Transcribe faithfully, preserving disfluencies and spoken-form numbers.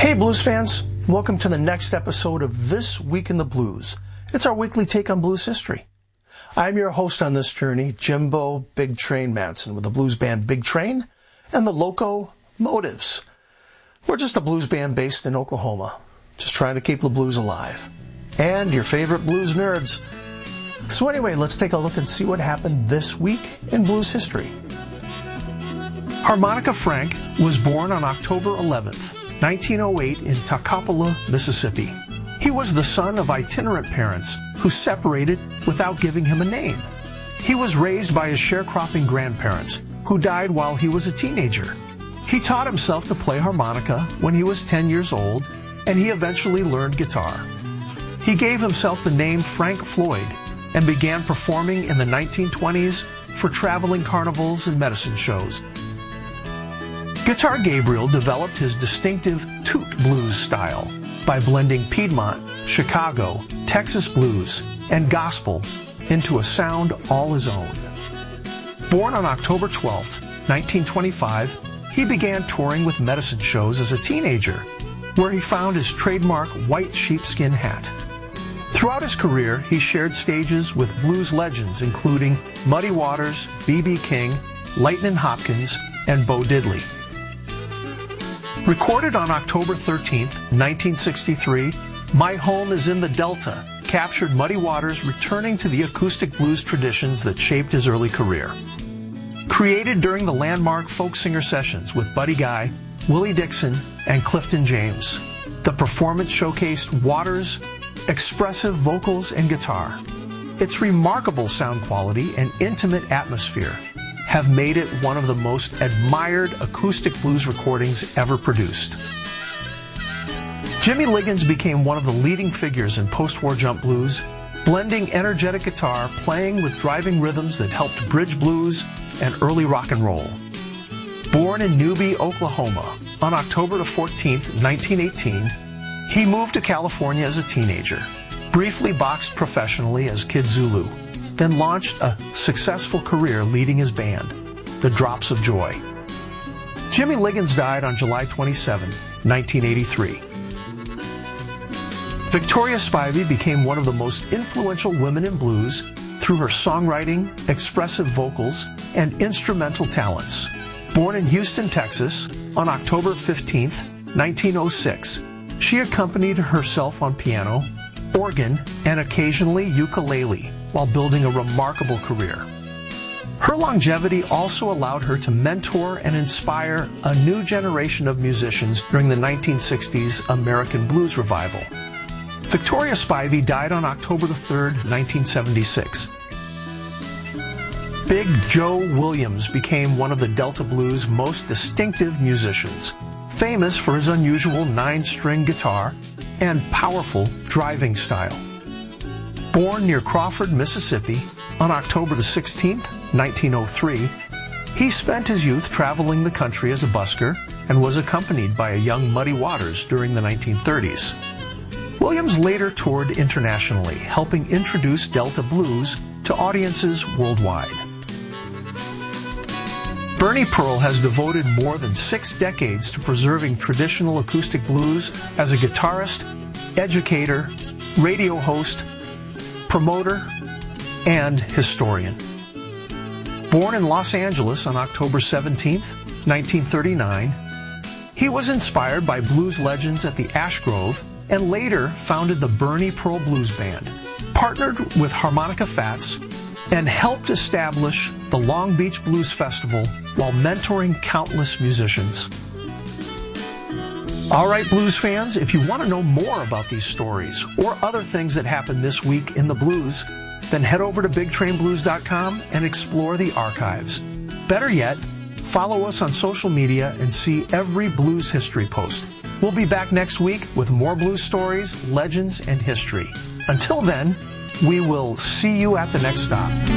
Hey Blues fans, welcome to the next episode of This Week in the Blues. It's our weekly take on blues history. I'm your host on this journey, Jimbo Big Train Manson, with the blues band Big Train and the Loco Motives. We're just a blues band based in Oklahoma, just trying to keep the blues alive. And your favorite blues nerds. So anyway, let's take a look and see what happened this week in blues history. Harmonica Frank was born on October eleventh, nineteen oh eight in Toccopola, Mississippi. He was the son of itinerant parents who separated without giving him a name. He was raised by his sharecropping grandparents who died while he was a teenager. He taught himself to play harmonica when he was ten years old, and he eventually learned guitar. He gave himself the name Frank Floyd and began performing in the nineteen twenties for traveling carnivals and medicine shows. Guitar Gabriel developed his distinctive toot blues style by blending Piedmont, Chicago, Texas blues, and gospel into a sound all his own. Born on October twelfth, nineteen twenty-five, he began touring with medicine shows as a teenager, where he found his trademark white sheepskin hat. Throughout his career, he shared stages with blues legends including Muddy Waters, B B King, Lightnin' Hopkins, and Bo Diddley. Recorded on October thirteenth, nineteen sixty-three, My Home is in the Delta captured Muddy Waters returning to the acoustic blues traditions that shaped his early career. Created during the landmark folk singer sessions with Buddy Guy, Willie Dixon, and Clifton James, the performance showcased Waters' expressive vocals and guitar. Its remarkable sound quality and intimate atmosphere have made it one of the most admired acoustic blues recordings ever produced. Jimmy Liggins became one of the leading figures in post-war jump blues, blending energetic guitar, playing with driving rhythms that helped bridge blues and early rock and roll. Born in Newby, Oklahoma, on October fourteenth, nineteen eighteen, he moved to California as a teenager, briefly boxed professionally as Kid Zulu, then launched a successful career leading his band, The Drops of Joy. Jimmy Liggins died on July twenty-seventh, nineteen eighty-three. Victoria Spivey became one of the most influential women in blues through her songwriting, expressive vocals, and instrumental talents. Born in Houston, Texas, on October fifteenth, nineteen oh six, she accompanied herself on piano, organ, and occasionally ukulele while building a remarkable career. Her longevity also allowed her to mentor and inspire a new generation of musicians during the nineteen sixties American Blues Revival. Victoria Spivey died on October third, nineteen seventy-six. Big Joe Williams became one of the Delta Blues' most distinctive musicians, famous for his unusual nine-string guitar and powerful driving style. Born near Crawford, Mississippi, on October sixteenth, nineteen oh three, he spent his youth traveling the country as a busker and was accompanied by a young Muddy Waters during the nineteen thirties. Williams later toured internationally, helping introduce Delta blues to audiences worldwide. Bernie Pearl has devoted more than six decades to preserving traditional acoustic blues as a guitarist, educator, radio host, promoter, and historian. Born in Los Angeles on October seventeenth, nineteen thirty-nine, he was inspired by blues legends at the Ash Grove and later founded the Bernie Pearl Blues Band, partnered with Harmonica Fats, and helped establish the Long Beach Blues Festival while mentoring countless musicians. All right, blues fans, if you want to know more about these stories or other things that happened this week in the blues, then head over to big train blues dot com and explore the archives. Better yet, follow us on social media and see every blues history post. We'll be back next week with more blues stories, legends, and history. Until then, we will see you at the next stop.